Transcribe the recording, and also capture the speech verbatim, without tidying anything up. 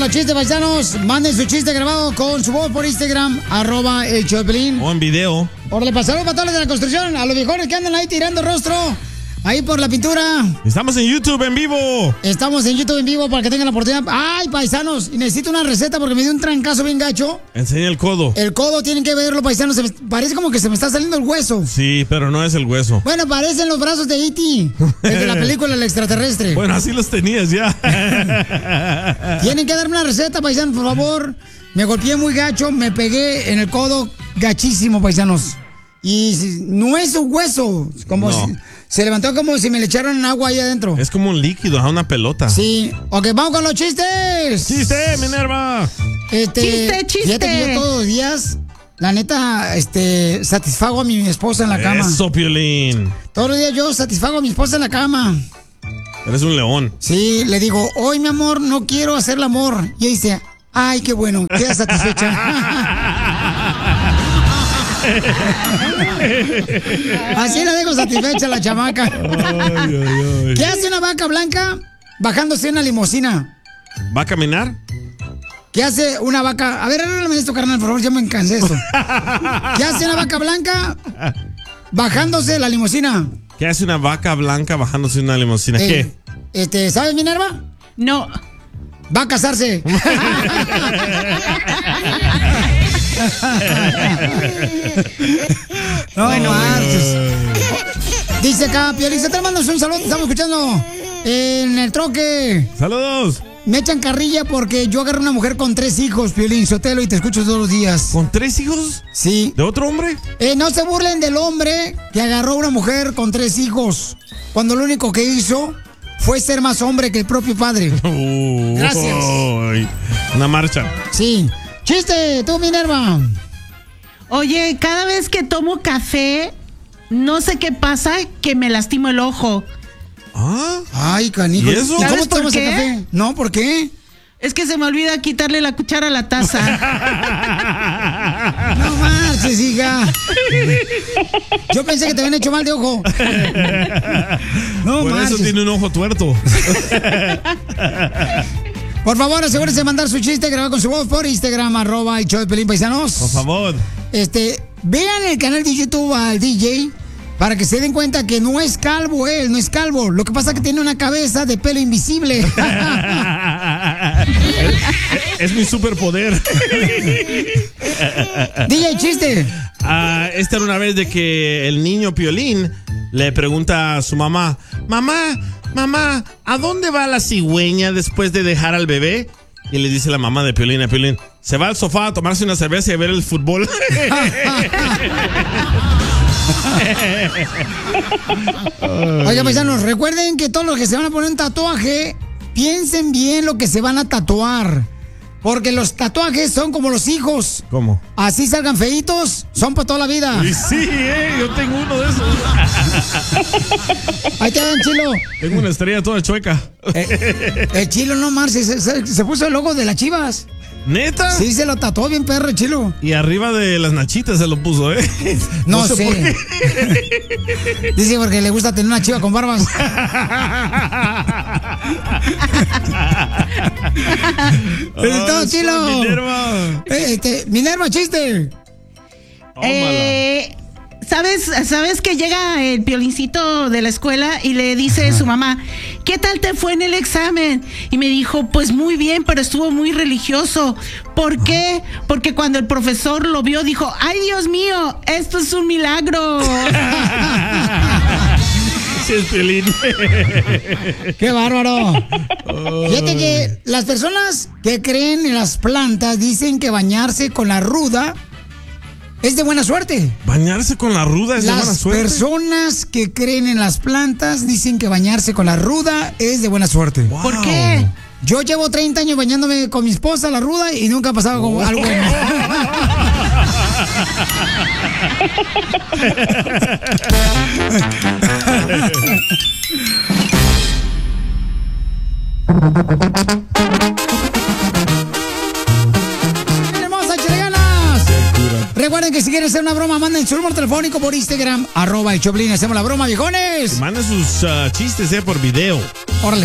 los chistes, paisanos. Manden su chiste grabado con su voz por Instagram, arroba el Choplin. O en video. Por le pasaron para todos los de la construcción, a los viejones que andan ahí tirando rostro. Ahí por la pintura. Estamos en YouTube en vivo. Estamos en YouTube en vivo para que tengan la oportunidad. Ay, paisanos, necesito una receta porque me dio un trancazo bien gacho. Enseña el codo. El codo, tienen que verlo, paisanos. Se me, parece como que se me está saliendo el hueso. Sí, pero no es el hueso. Bueno, parecen los brazos de E T, el de la película El Extraterrestre. Bueno, así los tenías ya. Tienen que darme una receta, paisanos, por favor. Me golpeé muy gacho, me pegué en el codo gachísimo, paisanos. Y no es un hueso, como no. si, se levantó como si me le echaran agua ahí adentro. Es como un líquido, a una pelota. Sí. Ok, vamos con los chistes. ¡Chiste, Minerva! Este, chiste, chiste. Fíjate que yo todos los días, la neta, este, satisfago a mi esposa en la cama. Eso, Piolín. Todos los días yo satisfago a mi esposa en la cama. Eres un león. Sí, le digo, hoy mi amor, no quiero hacer el amor. Y ella dice, ay, qué bueno, queda satisfecha. Así la dejo satisfecha la chamaca. Ay, ay, ay. ¿Qué hace una vaca blanca bajándose en una limusina? ¿Va a caminar? ¿Qué hace una vaca? A ver, arréglame esto, carnal, por favor, ya me cansé esto. ¿Qué hace una vaca blanca bajándose de la limusina? ¿Qué hace una vaca blanca bajándose de una limusina? Eh, ¿Qué? Este, ¿sabes, Minerva? No. Va a casarse. No, bueno, marches. Dice acá, Piolín, te mandas un saludo, te estamos escuchando en el troque. ¡Saludos! Me echan carrilla porque yo agarré una mujer con tres hijos, Piolín Sotelo, y te escucho todos los días. ¿Con tres hijos? Sí. ¿De otro hombre? Eh, no se burlen del hombre que agarró una mujer con tres hijos, cuando lo único que hizo fue ser más hombre que el propio padre. Uh, Gracias. Uy, una marcha. Sí. Chiste, tú, Minerva. Oye, cada vez que tomo café, no sé qué pasa, que me lastimo el ojo. ¿Ah? Ay, canijo. ¿Y eso? ¿Cómo ¿Sabes por tomas el qué? café? No, ¿por qué? Es que se me olvida quitarle la cuchara a la taza. No marches, hija. Yo pensé que te habían hecho mal de ojo. No Por marches. eso tiene un ojo tuerto. Por favor, asegúrense de mandar su chiste grabado con su voz por Instagram, arroba el show de Pelín Paisanos. Por favor. Este, vean el canal de YouTube al D J para que se den cuenta que no es calvo él, no es calvo. Lo que pasa es que tiene una cabeza de pelo invisible. es, es mi superpoder. D J, chiste. Ah, esta era una vez de que el niño Piolín le pregunta a su mamá, mamá, mamá, ¿a dónde va la cigüeña después de dejar al bebé? Y le dice la mamá de Piolín a Piolín, se va al sofá a tomarse una cerveza y a ver el fútbol. Oiga, paisanos, recuerden que todos los que se van a poner un tatuaje, piensen bien lo que se van a tatuar. Porque los tatuajes son como los hijos. ¿Cómo? Así salgan feitos, son para toda la vida. Y sí, eh, yo tengo uno de esos. Ahí te ven, Chilo. Tengo una estrella toda chueca. Eh, el Chilo no marches, se, se, se puso el logo de las Chivas. ¿Neta? Sí, se lo tatuó bien perro el Chilo. Y arriba de las nachitas se lo puso, ¿eh? No, No sé sé. por qué. Dice porque le gusta tener una chiva con barbas. Felicitado, Ah, Chilo. soy Minerva. Eh, este, Minerva, chiste. Eh, ¿sabes, ¿Sabes que llega el Piolincito de la escuela y le dice a su mamá, ¿qué tal te fue en el examen? Y me dijo, pues muy bien, pero estuvo muy religioso. ¿Por qué? Porque cuando el profesor lo vio dijo, ¡ay, Dios mío! ¡Esto es un milagro! Sí, es Piolín. ¡Qué bárbaro! Fíjate que las personas que creen en las plantas dicen que bañarse con la ruda es de buena suerte. Bañarse con la ruda es Las de buena suerte. personas que creen en las plantas dicen que bañarse con la ruda es de buena suerte. Wow. ¿Por qué? Yo llevo treinta años bañándome con mi esposa, la ruda, y nunca ha pasado como algo. ¡Hermosa, échale ganas! Recuerden que si quieren hacer una broma, manden su número telefónico por Instagram, arroba el Choplin. Hacemos la broma, viejones. Manden sus uh, chistes, eh, por video.